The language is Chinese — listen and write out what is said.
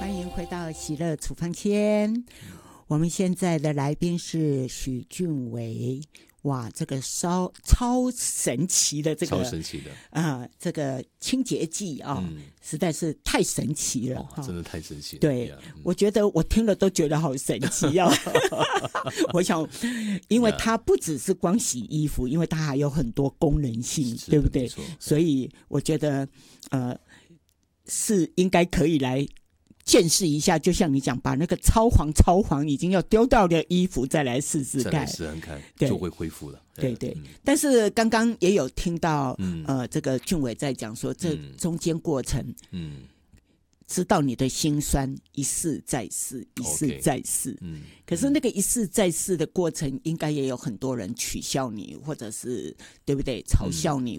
欢迎回到喜乐处方签。我们现在的来宾是许俊伟。哇，这个超神奇的这个超神奇的这个清洁剂啊，实在是太神奇了， 真的太神奇了。 对，我觉得我听了都觉得好神奇啊！我想，因为它不只是光洗衣服，因为它还有很多功能性，对不对？所以我觉得是应该可以来见识一下，就像你讲，把那个超黄已经要丢掉的衣服再来试试看， 就会恢复了。 对对，但是刚刚也有听到，这个俊伟在讲说，这中间过程，知道你的辛酸，一试再试，一试再试。可是那个一试再试的过程，应该也有很多人取笑你，或者是对不对？嘲笑你，